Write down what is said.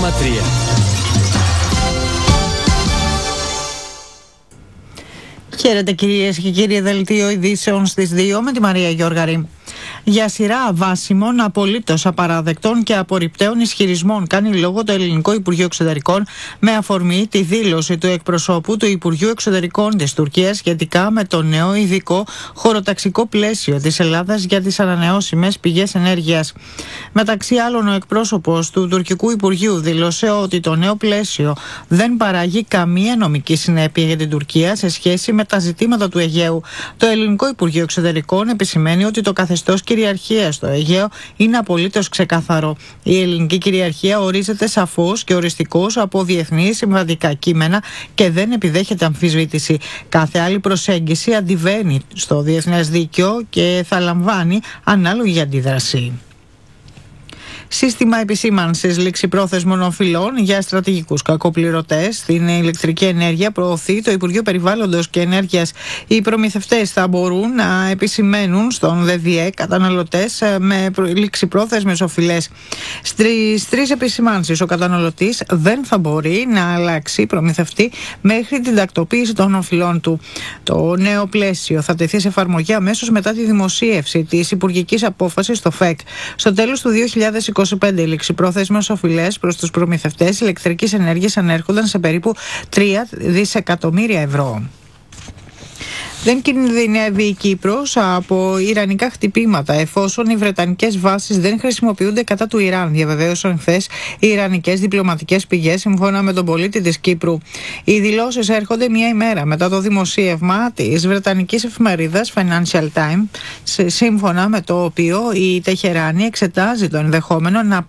Χαίρετε κυρίες και κύριοι, δελτίο ειδήσεων στις 2 με τη Μαρία Γιώργαρη. Για σειρά αβάσιμων, απολύτως απαράδεκτων και απορριπταίων ισχυρισμών κάνει λόγο το Ελληνικό Υπουργείο Εξωτερικών με αφορμή τη δήλωση του εκπροσώπου του Υπουργείου Εξωτερικών της Τουρκίας σχετικά με το νέο ειδικό χωροταξικό πλαίσιο της Ελλάδας για τις ανανεώσιμες πηγές ενέργειας. Μεταξύ άλλων, ο εκπρόσωπος του τουρκικού Υπουργείου δήλωσε ότι το νέο πλαίσιο δεν παράγει καμία νομική συνέπεια για την Τουρκία σε σχέση με τα ζητήματα του Αιγαίου. Το Ελληνικό Υπουργείο Εξωτερικών επισημαίνει ότι το καθεστώς κυριαρχία στο Αιγαίο είναι απολύτως ξεκάθαρο. Η ελληνική κυριαρχία ορίζεται σαφώς και οριστικώς από διεθνή συμβατικά κείμενα και δεν επιδέχεται αμφισβήτηση. Κάθε άλλη προσέγγιση αντιβαίνει στο διεθνές δίκαιο και θα λαμβάνει ανάλογη αντίδραση. Σύστημα επισήμανσης ληξιπρόθεσμων οφειλών για στρατηγικούς κακοπληρωτές στην ηλεκτρική ενέργεια προωθεί το Υπουργείο Περιβάλλοντος και Ενέργειας. Οι προμηθευτές θα μπορούν να επισημαίνουν στον ΔΔΕ καταναλωτές με ληξιπρόθεσμες οφειλές. Στις 3 επισημάνσεις ο καταναλωτής δεν θα μπορεί να αλλάξει προμηθευτή μέχρι την τακτοποίηση των οφειλών του. Το νέο πλαίσιο θα τεθεί σε εφαρμογή αμέσως μετά τη δημοσίευση της υπουργικής απόφασης στο ΦΕΚ. Στο τέλος του 2025 οι ληξιπρόθεσμες οφειλές προς τους προμηθευτές ηλεκτρικής ενέργειας ανέρχονταν σε περίπου 3 δισεκατομμύρια ευρώ. Δεν κινδυνεύει η Κύπρος από ιρανικά χτυπήματα εφόσον οι βρετανικές βάσεις δεν χρησιμοποιούνται κατά του Ιράν, διαβεβαίωσαν χθες οι ιρανικές διπλωματικές πηγές σύμφωνα με τον πολίτη της Κύπρου. Οι δηλώσεις έρχονται μία ημέρα μετά το δημοσίευμα της βρετανικής εφημερίδας Financial Times, σύμφωνα με το οποίο η Τεχεράνη εξετάζει το ενδεχόμενο να